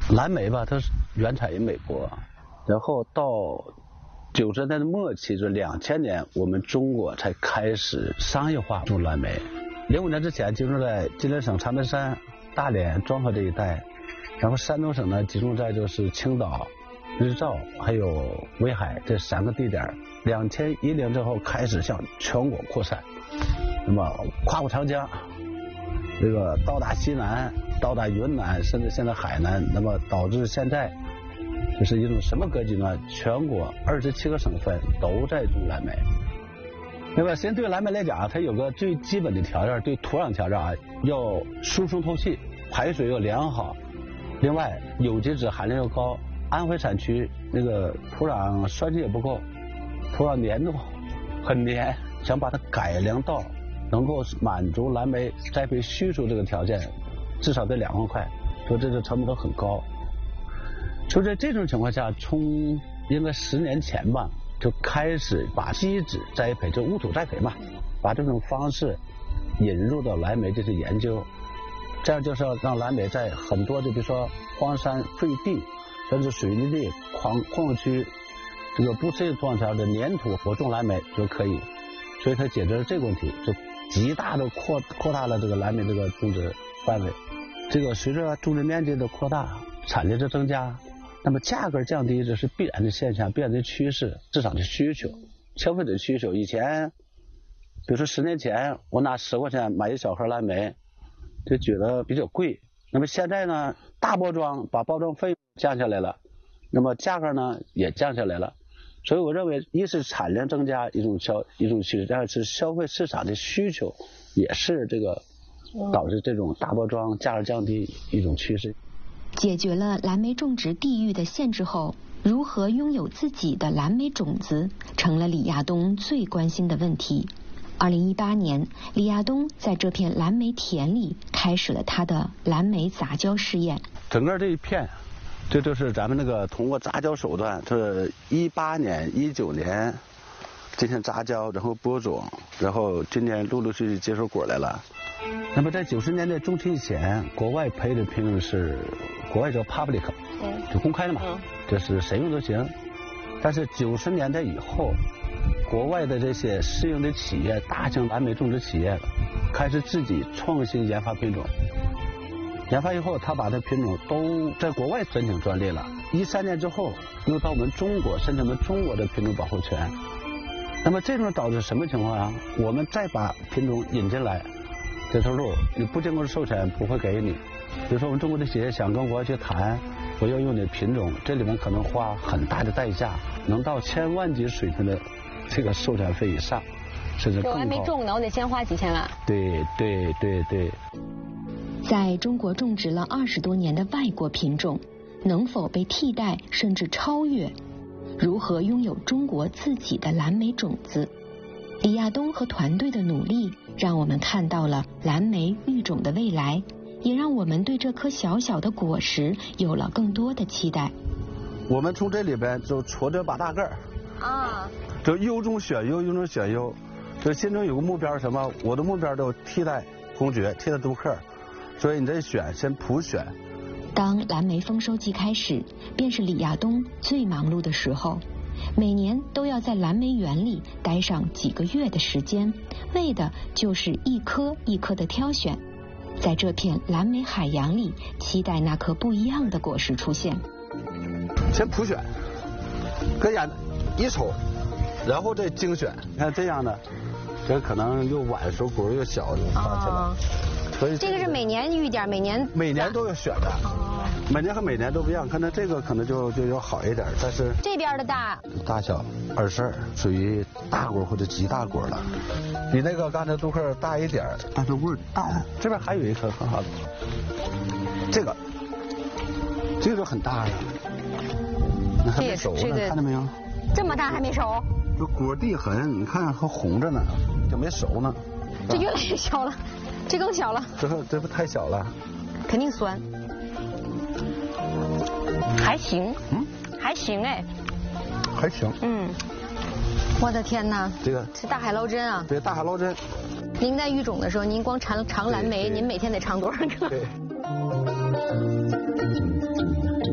蓝莓吧，它是原产于美国，然后到90年代的末期，就2000年，我们中国才开始商业化种蓝莓。05年之前集中在吉林省长白山、大连、庄河这一带，然后山东省呢集中在就是青岛、日照还有威海这3个地点。2010之后开始向全国扩散，那么跨过长江，这个到达西南，到达云南，甚至现在海南，那么导致现在就是一种什么格局呢？全国27个省份都在种蓝莓。那么先对蓝莓来讲，它有个最基本的条件，对土壤条件啊，要疏松透气，排水要良好，另外有机质含量要高。安徽产区那个土壤酸性也不够，土壤粘度很粘，想把它改良到能够满足蓝莓栽培需求这个条件，至少得2万块，说这个成本都很高。就在这种情况下，从应该10年前吧，就开始把基质栽培，就无土栽培嘛，把这种方式引入到蓝莓这些研究，这样就是要让蓝莓在很多就比如说荒山废地，甚至水泥地、矿区区这个不适应土壤条件的粘土和种蓝莓就可以，所以它解决了这个问题，就极大的扩大了这个蓝莓这个种植范围。这个随着种植面积的扩大，产量的增加，那么价格降低这是必然的现象，必然的趋势，市场的需求，消费者的需求。以前，比如说10年前，我拿10块钱买一小盒蓝莓，就觉得比较贵。那么现在呢，大包装把包装费用降下来了，那么价格呢也降下来了。所以我认为，一是产量增加一种趋势，二是消费市场的需求也是这个导致这种大包装价格降低一种趋势。 解决了蓝莓种植地域的限制后，如何拥有自己的蓝莓种子，成了李亚东最关心的问题。2018年，李亚东在这片蓝莓田里开始了他的蓝莓杂交试验。 整个这一片，这就是咱们那个通过杂交手段，这18年、19年进行杂交，然后播种，然后今年陆续结出果来了。那么在90年代中期以前，国外培育的品种是国外叫 public， 就公开的嘛，就是谁用都行。但是90年代以后，国外的这些私营的企业、大型蓝莓种植企业开始自己创新研发品种。研发以后，他把这品种都在国外申请专利了。13年之后，又到我们中国申请我们中国的品种保护权。那么这种导致什么情况啊？我们再把品种引进来，这条路你不经过授权不会给你。比如说我们中国的企业想跟国外去谈，我要用你的品种，这里面可能花很大的代价，能到1000万级水平的这个授权费以上，甚至更高。 我还没种呢，我得先花几千万。 对。 在中国种植了20多年的外国品种，能否被替代甚至超越？如何拥有中国自己的蓝莓种子？李亚东和团队的努力，让我们看到了蓝莓育种的未来，也让我们对这颗小小的果实有了更多的期待。 我们从这里边就戳着把大个儿啊，就优中选优，优中选优，就心中有个目标是什么？我的目标就替代公爵，替代杜克，所以你这选先普选。 当蓝莓丰收季开始，便是李亚东最忙碌的时候。每年都要在蓝莓园里待上几个月的时间，为的就是一颗一颗的挑选，在这片蓝莓海洋里，期待那颗不一样的果实出现。 先普选，跟眼一瞅，然后再精选。你看这样的，这可能又晚熟果又小，放起来。所以这个是每年育点，每年都要选的。每年和每年都不一样，可能这个可能就要好一点，但是这边的大小22，属于大果或者极大果了，比那个刚才杜克大一点，但是味儿大。这边还有一颗很好的，这个就很大了，那还没熟呢，看到没有？ 这么大还没熟？ 这果蒂痕，你看还红着呢，就没熟呢。 这越来越小了，这更小了。 这不太小了， 肯定酸。还行，还行哎， 还行， 我的天哪， 这个是大海捞针啊！ 对，大海捞针。 您在育种的时候，您光尝蓝莓，您每天得尝多少个？ 对。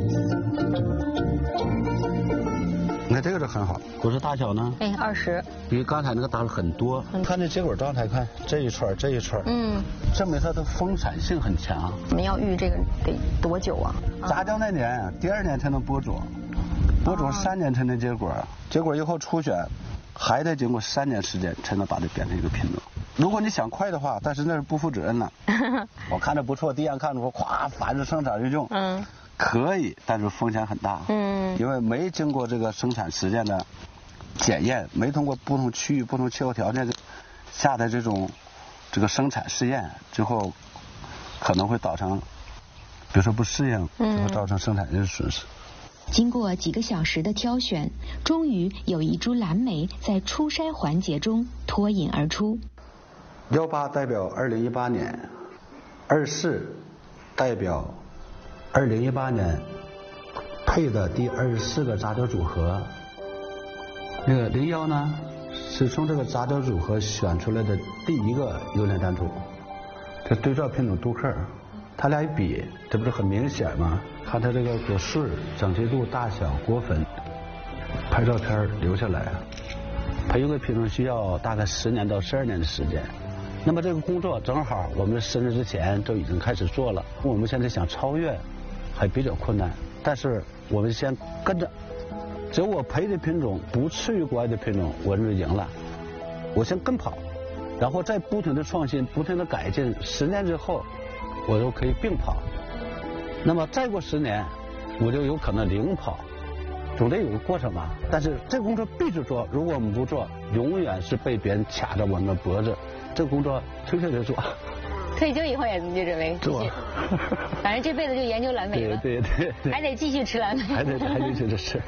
很好。果实大小呢？ 哎，20。 比刚才那个大了很多。看这结果状态，看这一串这一串，证明它的丰产性很强。 我们要育这个得多久啊？ 杂交那年，第2年才能播种，播种3年才能结果，结果以后初选，还得经过3年时间才能把它变成一个品种。如果你想快的话，但是那是不负责任了。我看着不错，第一眼看着说，咵繁殖生产就用，可以，但是风险很大，因为没经过这个生产实践的检验，没通过不同区域、不同气候条件下的这个生产试验，最后可能会造成，比如说不适应，就会造成生产的损失。 经过几个小时的挑选，终于有一株蓝莓在初筛环节中脱颖而出。 18代表2018年，24代表2018年配的第24个杂交组合。那个01呢，是从这个杂交组合选出来的第1个优良单株。这对照品种杜克，它俩一比，这不是很明显吗？看它这个果穗、整齐度、大小、果粉，拍照片留下来。培育个品种需要大概10年到12年的时间。那么这个工作正好我们生日之前就已经开始做了。我们现在想超越还比较困难，但是我们先跟着，只要我培的品种不次于国外的品种，我就赢了。我先跟跑，然后再不停的创新，不停的改进，10年之后我就可以并跑。那么再过10年，我就有可能领跑，总得有个过程吧。但是这个工作必须做，如果我们不做，永远是被别人卡着我们的脖子。这个工作退休就做。 退休以后也就准备继续，反正这辈子就研究蓝莓了。 对， 还得继续吃蓝莓。 还得继续吃。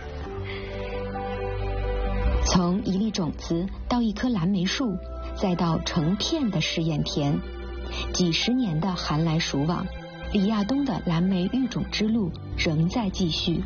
从一粒种子到一棵蓝莓树，再到成片的试验田，几十年的寒来暑往，李亚东的蓝莓育种之路仍在继续。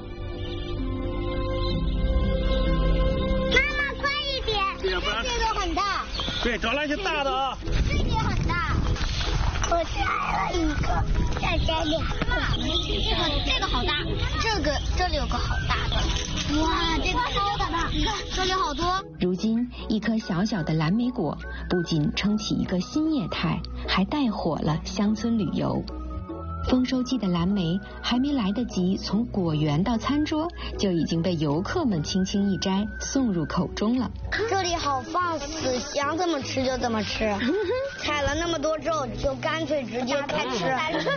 妈妈，快一点！这个很大。 对，找来些大的啊。 这个很大。我摘了一个，再摘2个。这个好大，这里有个好大的。哇，这个好大，你看这里好多。 如今，一颗小小的蓝莓果不仅撑起一个新业态，还带火了乡村旅游。丰收季的蓝莓还没来得及从果园到餐桌，就已经被游客们轻轻一摘，送入口中了。 这里好放肆，想怎么吃就怎么吃，采了那么多之后，就干脆直接开吃。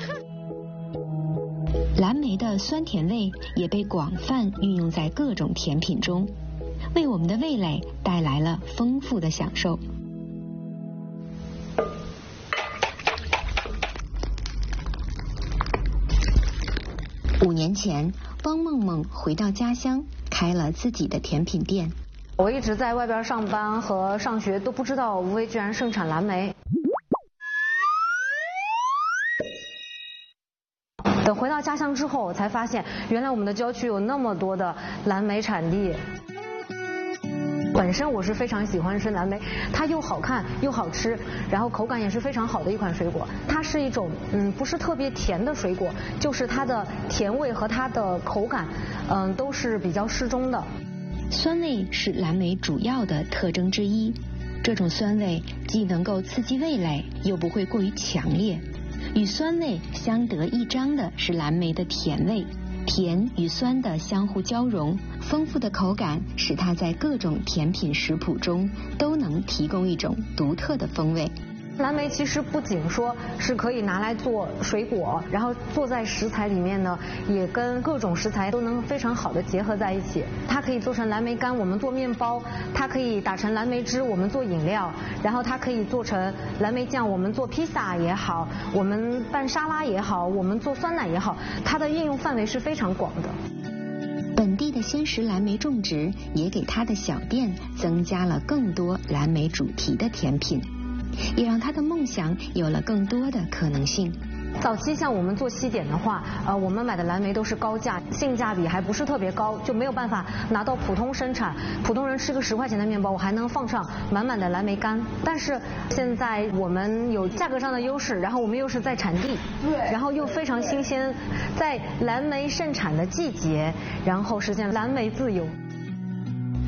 蓝莓的酸甜味也被广泛运用在各种甜品中，为我们的味蕾带来了丰富的享受。5年前，汪梦梦回到家乡，开了自己的甜品店。 我一直在外边上班和上学，都不知道无为居然盛产蓝莓。等回到家乡之后，才发现原来我们的郊区有那么多的蓝莓产地。本身我是非常喜欢吃蓝莓，它又好看又好吃，然后口感也是非常好的一款水果。它是一种不是特别甜的水果，就是它的甜味和它的口感都是比较适中的。 酸味是蓝莓主要的特征之一，这种酸味既能够刺激味蕾，又不会过于强烈。与酸味相得益彰的是蓝莓的甜味，甜与酸的相互交融，丰富的口感使它在各种甜品食谱中都能提供一种独特的风味。 蓝莓其实不仅说是可以拿来做水果，然后做在食材里面呢，也跟各种食材都能非常好的结合在一起。它可以做成蓝莓干，我们做面包；它可以打成蓝莓汁，我们做饮料；然后它可以做成蓝莓酱，我们做披萨也好，我们拌沙拉也好，我们做酸奶也好，它的应用范围是非常广的。 本地的鲜食蓝莓种植也给它的小店增加了更多蓝莓主题的甜品，也让他的梦想有了更多的可能性。 早期像我们做西点的话，我们买的蓝莓都是高价，性价比还不是特别高，就没有办法拿到普通生产。普通人吃个10块钱的面包，我还能放上满满的蓝莓干。但是现在我们有价格上的优势，然后我们又是在产地，然后又非常新鲜，在蓝莓盛产的季节，然后实现蓝莓自由。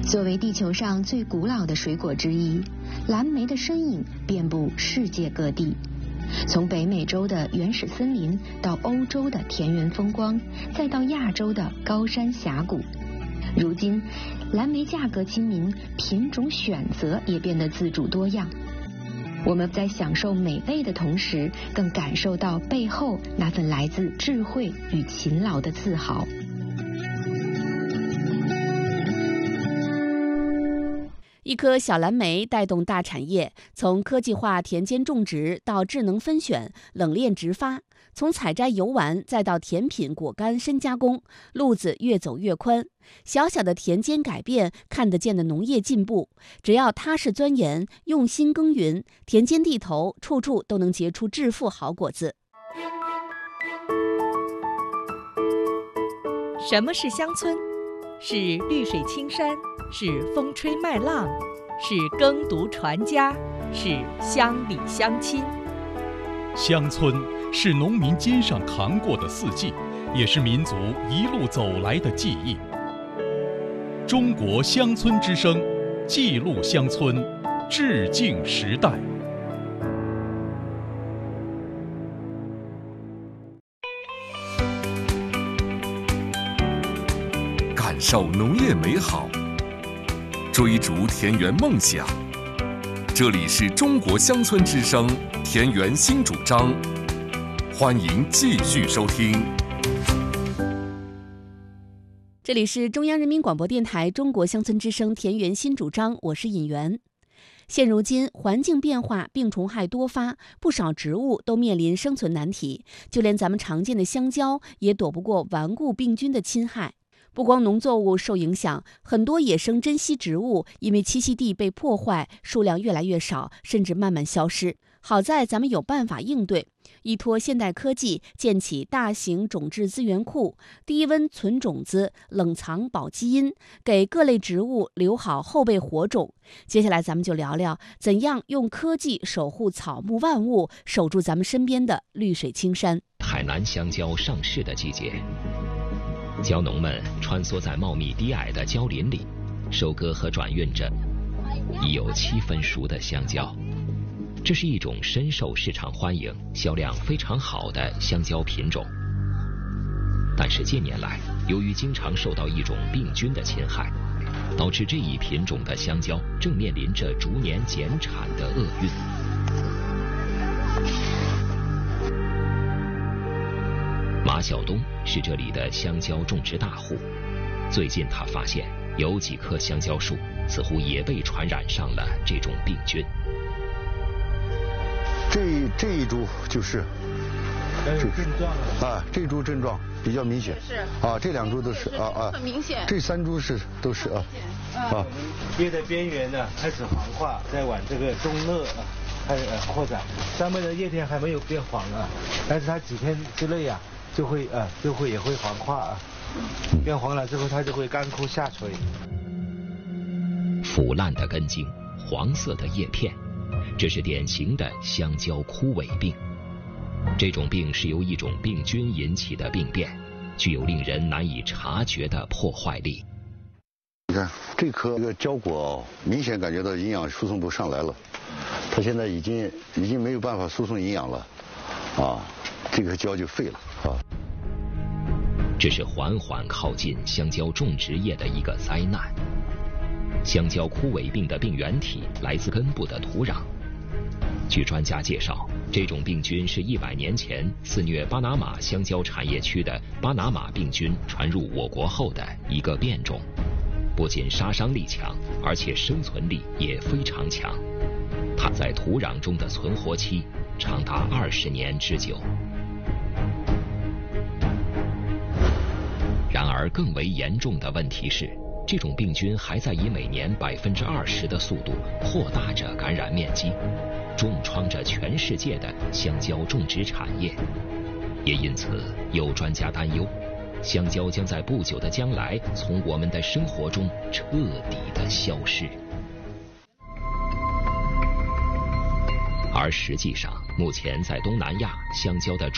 作为地球上最古老的水果之一，蓝莓的身影遍布世界各地。从北美洲的原始森林，到欧洲的田园风光，再到亚洲的高山峡谷。如今，蓝莓价格亲民，品种选择也变得自主多样。我们在享受美味的同时，更感受到背后那份来自智慧与勤劳的自豪。 一颗小蓝莓带动大产业，从科技化田间种植到智能分选、冷链直发，从采摘游玩再到甜品果干深加工，路子越走越宽。小小的田间改变，看得见的农业进步，只要踏实钻研、用心耕耘，田间地头处处都能结出致富好果子。 什么是乡村？是绿水青山，是风吹麦浪，是耕读传家，是乡里乡亲。 乡村是农民肩上扛过的四季，也是民族一路走来的记忆。中国乡村之声，记录乡村，致敬时代。 感受农业美好，追逐田园梦想。这里是中国乡村之声田园新主张，欢迎继续收听。 这里是中央人民广播电台中国乡村之声田园新主张，我是尹媛。现如今环境变化，病虫害多发，不少植物都面临生存难题，就连咱们常见的香蕉也躲不过顽固病菌的侵害。不光农作物受影响，很多野生珍稀植物因为栖息地被破坏，数量越来越少，甚至慢慢消失。好在咱们有办法应对，依托现代科技建起大型种质资源库，低温存种子，冷藏保基因，给各类植物留好后备火种。接下来咱们就聊聊怎样用科技守护草木万物，守住咱们身边的绿水青山。 海南香蕉上市的季节，蕉农们穿梭在茂密低矮的蕉林里，收割和转运着已有7分熟的香蕉。这是一种深受市场欢迎、销量非常好的香蕉品种。但是近年来，由于经常受到一种病菌的侵害，导致这一品种的香蕉正面临着逐年减产的厄运。马晓东是这里的香蕉种植大户，最近他发现有几棵香蕉树似乎也被传染上了这种病菌。 这一株就是症状啊，这株症状比较明显，是啊，这2株都是很明显，这3株都是叶的边缘呢开始黄化，再往这个中腭开始扩展，上面的叶片还没有变黄但是它几天之内就会也会黄化变黄了之后它就会干枯下垂。 腐烂的根茎，黄色的叶片，这是典型的香蕉枯萎病。这种病是由一种病菌引起的病变，具有令人难以察觉的破坏力。 你看这颗蕉果明显感觉到营养输送不上来了，它现在已经没有办法输送营养了这颗蕉就废了这是缓缓靠近香蕉种植业的一个灾难。香蕉枯萎病的病原体来自根部的土壤。据专家介绍，这种病菌是100年前肆虐巴拿马香蕉产业区的巴拿马病菌传入我国后的一个变种，不仅杀伤力强，而且生存力也非常强。它在土壤中的存活期长达20年之久。然而更为严重的问题是，这种病菌还在以每年20%的速度扩大着感染面积，重创着全世界的香蕉种植产业。也因此，有专家担忧，香蕉将在不久的将来从我们的生活中彻底的消失。而实际上，目前在东南亚，香蕉的